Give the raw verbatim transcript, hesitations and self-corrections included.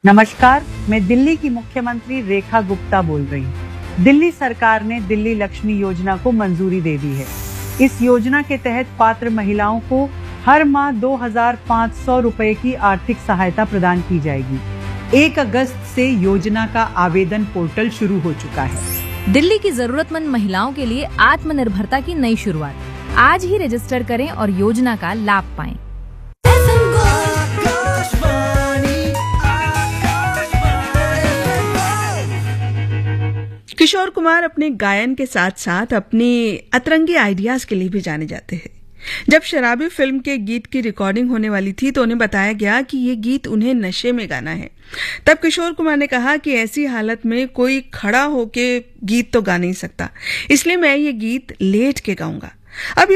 नमस्कार, मैं दिल्ली की मुख्यमंत्री रेखा गुप्ता बोल रही हूँ। दिल्ली सरकार ने दिल्ली लक्ष्मी योजना को मंजूरी दे दी है। इस योजना के तहत पात्र महिलाओं को हर माह दो हजार पाँच सौ रुपए की आर्थिक सहायता प्रदान की जाएगी। एक अगस्त से योजना का आवेदन पोर्टल शुरू हो चुका है। दिल्ली की जरूरतमंद महिलाओं के लिए आत्मनिर्भरता की नई शुरुआत। आज ही रजिस्टर करें और योजना का लाभ पाएं। किशोर कुमार अपने गायन के साथ साथ अपनी अतरंगी आइडियाज के लिए भी जाने जाते हैं। जब शराबी फिल्म के गीत की रिकॉर्डिंग होने वाली थी तो उन्हें बताया गया कि ये गीत उन्हें नशे में गाना है। तब किशोर कुमार ने कहा कि ऐसी हालत में कोई खड़ा होके गीत तो गा नहीं सकता, इसलिए मैं ये गीत लेट के गाऊंगा। अब